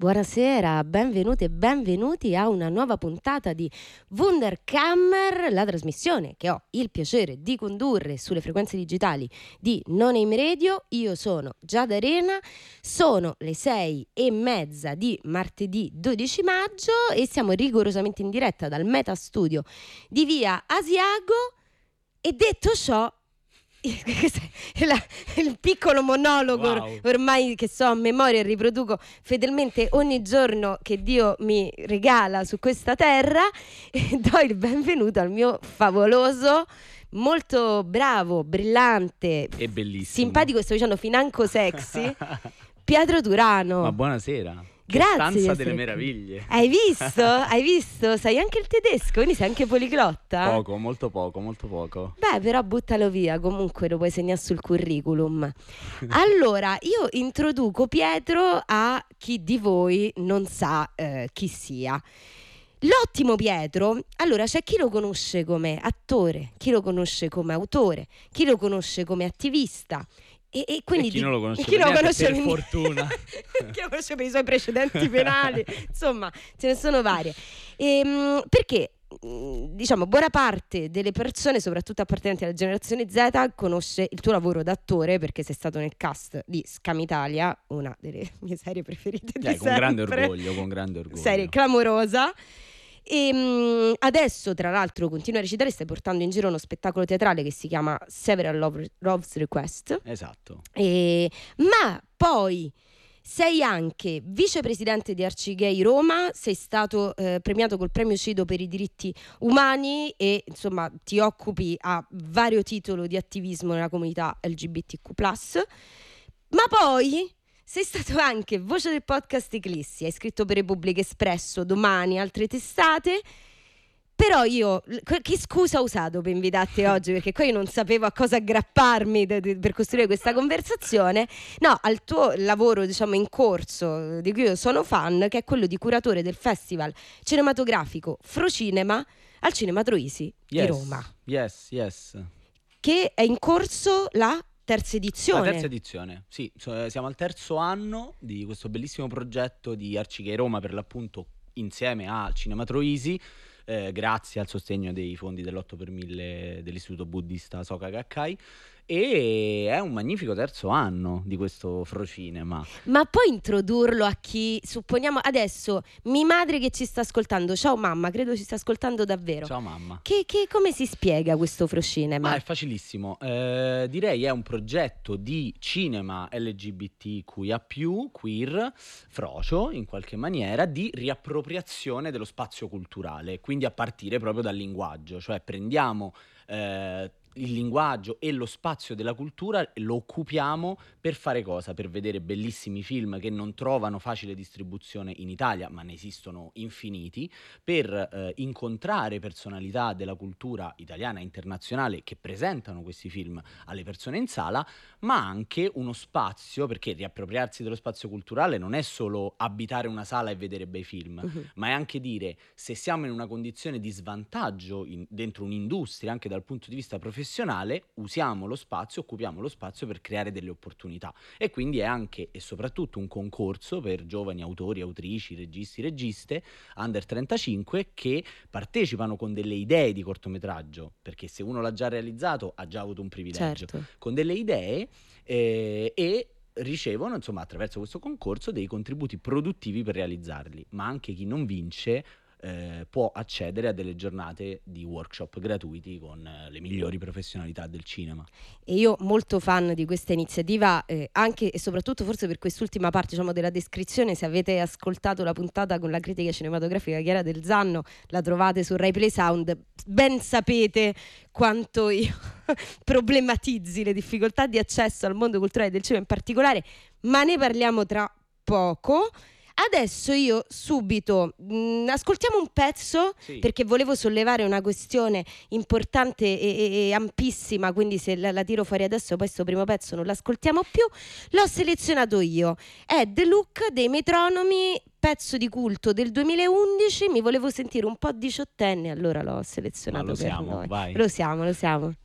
Buonasera, benvenute e benvenuti a una nuova puntata di Wunderkammer, la trasmissione che ho il piacere di condurre sulle frequenze digitali di Non Aim Radio. Io sono Giada Arena, sono le 6:30 di martedì 12 maggio e siamo rigorosamente in diretta dal Meta Studio di via Asiago. E detto ciò, il piccolo monologo ormai che so a memoria e riproduco fedelmente ogni giorno che Dio mi regala su questa terra, e do il benvenuto al mio favoloso, molto bravo, brillante e bellissimo, simpatico, sto dicendo financo sexy Pietro Turano. Ma buonasera. Grazie. Stanza delle meraviglie. Hai visto? Hai visto? Sai anche il tedesco, quindi sei anche poliglotta? Poco, molto poco. Beh, però buttalo via, comunque lo puoi segnare sul curriculum. Allora, io introduco Pietro a chi di voi non sa chi sia. L'ottimo Pietro, allora c'è chi lo conosce come attore, chi lo conosce come autore, chi lo conosce come attivista. E quindi chi non lo conosce, per fortuna. Chi lo conosce per i suoi precedenti penali, insomma, ce ne sono varie. Perché diciamo buona parte delle persone, soprattutto appartenenti alla generazione Z, conosce il tuo lavoro d'attore perché sei stato nel cast di Scam Italia, una delle mie serie preferite di sempre. Con grande orgoglio. Serie clamorosa. E adesso tra l'altro continui a recitare, stai portando in giro uno spettacolo teatrale che si chiama Several Love's Request. Esatto. Ma poi sei anche vicepresidente di Arcigay Roma, sei stato premiato col premio Cido per i diritti umani e insomma ti occupi a vario titolo di attivismo nella comunità LGBTQ+. Ma poi sei stato anche voce del podcast Eclissi, hai scritto per Repubblica Espresso, Domani, altre testate. Però io, che scusa ho usato per invitarti oggi? Perché qua io non sapevo a cosa aggrapparmi per costruire questa conversazione. No, al tuo lavoro, diciamo, in corso, di cui io sono fan, che è quello di curatore del Festival Cinematografico Frocinema al Cinema Troisi di Roma. Yes. Che è in corso la terza edizione. La terza edizione, sì, siamo al terzo anno di questo bellissimo progetto di Arcigay Roma, per l'appunto insieme a Cinema Troisi, grazie al sostegno dei fondi dell'8 per 1000 dell'Istituto Buddista Soka Gakkai. E è un magnifico terzo anno di questo Frocinema. Ma puoi introdurlo a chi, supponiamo adesso, mia madre che ci sta ascoltando, ciao mamma, credo ci sta ascoltando davvero. Ciao mamma. Come si spiega questo Frocinema? Ma è facilissimo, direi è un progetto di cinema LGBTQIA+, queer, frocio in qualche maniera, di riappropriazione dello spazio culturale, quindi a partire proprio dal linguaggio, cioè prendiamo il linguaggio e lo spazio della cultura, lo occupiamo per fare cosa? Per vedere bellissimi film che non trovano facile distribuzione in Italia, ma ne esistono infiniti, per incontrare personalità della cultura italiana e internazionale che presentano questi film alle persone in sala, ma anche uno spazio, perché riappropriarsi dello spazio culturale non è solo abitare una sala e vedere bei film, ma è anche dire, se siamo in una condizione di svantaggio dentro un'industria, anche dal punto di vista professionale, usiamo lo spazio, occupiamo lo spazio per creare delle opportunità. E quindi è anche e soprattutto un concorso per giovani autori, autrici, registi, registe under 35 che partecipano con delle idee di cortometraggio, perché se uno l'ha già realizzato ha già avuto un privilegio, certo, con delle idee e ricevono insomma attraverso questo concorso dei contributi produttivi per realizzarli. Ma anche chi non vince può accedere a delle giornate di workshop gratuiti con le migliori professionalità del cinema. E io molto fan di questa iniziativa, anche e soprattutto forse per quest'ultima parte, diciamo, della descrizione. Se avete ascoltato la puntata con la critica cinematografica Chiara Del Zanno, la trovate su Rai Play Sound. Ben sapete quanto io problematizzi le difficoltà di accesso al mondo culturale del cinema in particolare, ma ne parliamo tra poco. Adesso io subito ascoltiamo un pezzo, sì, perché volevo sollevare una questione importante e ampissima, quindi se la tiro fuori adesso poi sto primo pezzo non l'ascoltiamo più. L'ho selezionato io, è The Look dei Metronomi, pezzo di culto del 2011. Mi volevo sentire un po' diciottenne, allora l'ho selezionato. Ma lo per siamo, noi. vai. Lo siamo.